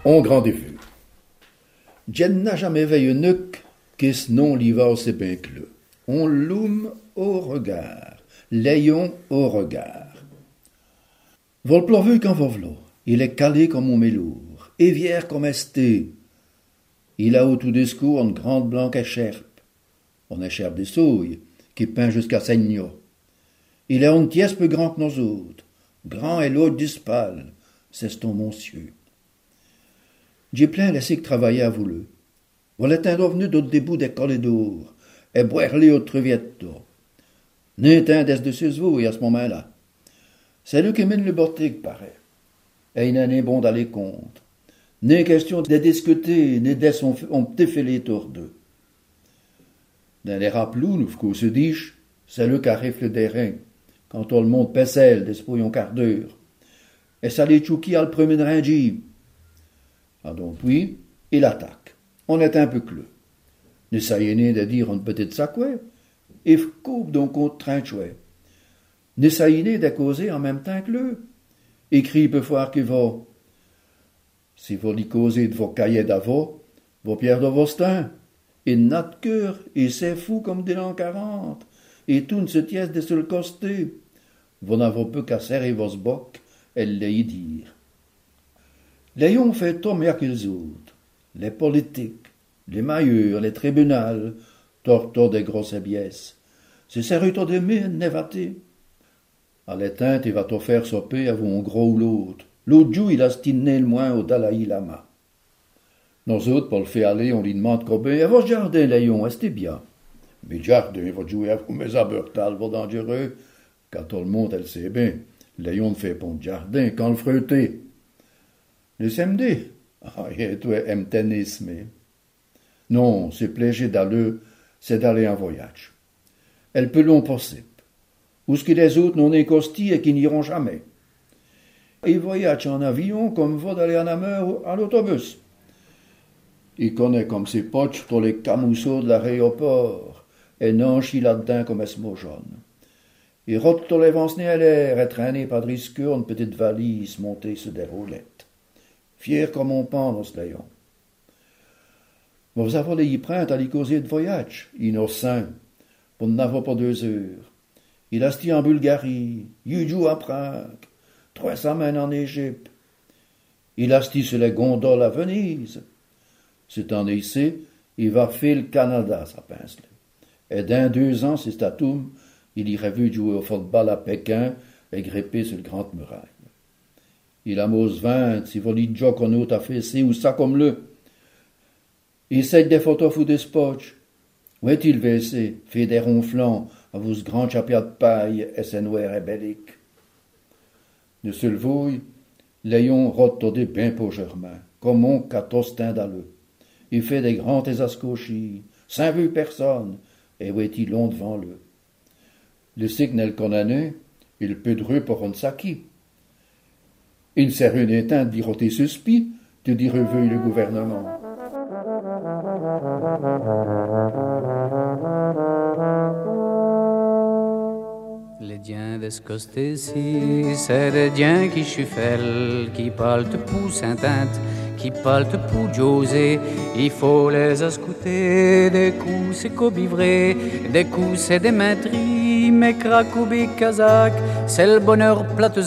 On grand défait. Jen n'a jamais veillé nuc, qu'est-ce non l'hiver c'est bien cleux. On l'oum au regard, l'ayons au regard. Vol plovu quand vovlo, il est calé comme un mélour, évière comme esté. Il a au tout discours une grande blanque écharpe, une écharpe de souille, qui peint jusqu'à Seigno. Il est une tièce plus grand que nous autres, grand et l'autre dispale, c'est ton monsieur. J'ai plein laissé que travailler à voulu. Voilà un revenu d'autre début des corridors, et boire-les au trevietto. N'est un des dessus vous, à ce moment-là. C'est lui qui mène le bordel, paraît. Et il n'en est bon d'aller contre. N'est question de discuter, ni d'être on petit filet autour d'eux. Dans les rappelous, nous qu'on se dit, c'est lui qui arrive le terrain, quand tout le monde pèselle d'esprit un quart d'heure. Et ça les chouki à le premier de ringi. Ah donc, puis, il attaque. On est un peu cleux. Ne s'ayéné de dire une petite sacouée, et coupe donc contre trinchouet. Ne s'ayéné de causer en même temps que le. Écrit peu foire que va. Si vous lui causez de vos cahiers d'avant, vos pierres de vos stins, et notre cœur, et c'est fou comme des l'an 40, et tout ne se tiesse de se le coster. Vous n'avez peu qu'à serrer vos bocs, elle l'a y dire. L'ayons fait tout mieux que les autres. Les politiques, les mailleurs, les tribunaux, tortons des grosses biesses. C'est sérieux de mine, névaté. À l'éteinte, il va te faire soper à vous un gros ou l'autre. L'autre jour, il a stiné le moins au Dalai Lama. Nous autres, pour le faire aller, on lui demande combien. Et votre jardin, Léon, est-ce bien? Mais jardin, va jouer à vous, mais à Beurtal, va dangereux. Quand tout le monde, elle sait bien. Léon ne fait pas de jardin, quand le freuté. Le samedi, et toi, aime tennis, mais. Non, c'est plaisir d'aller, c'est d'aller en voyage. Elle peut long possible. Ou ce que les autres n'ont écosti et qui n'iront jamais. Il voyage en avion comme va d'aller en amour à l'autobus. Il connaît comme ses poches tous les camousseaux de l'aéroport et nanchit là-dedans comme esmo jaune. Il rote tous les vents à l'air et traîné par Driscourt une petite valise montée sur des roulettes. Fier comme on pend dans ce lion. Vous avez les prêts à l'y causer de voyage, innocent, pour n'avoir pas 2 heures. Il a sti en Bulgarie, il joue à Prague, 3 semaines en Égypte. Il a sti sur les gondoles à Venise. C'est en ici, il va faire le Canada, ça pince. Et dans 2 ans, c'est Statoum, il irait vu jouer au football à Pékin et gripper sur le Grande Muraille. Il a mose 20, si vous dites déjà qu'on a fait ou ça comme le. Il sait des photos ou des spots. Où est-il versé, fait des ronflants, à vos grands chapias de paille et ses noirs et belliques. De se levouille, Léon rotodé bien pour Germain, comme on catostin d'alleux. Il fait des grands esascochis, sans vu personne, et où est-il long devant le. Le signal qu'on a né, il peut dreux pour un saki. Il sert une éteinte d'y suspi, de d'y reveuille le gouvernement. Les diens d'escostési, c'est des diens qui chuffellent, qui parlent pour Saint-Tinte, qui parlent pour José. Il faut les ascouter, des coups c'est cobivré, des coups c'est des maîtries, mais cracoubi kazakh, c'est le bonheur plate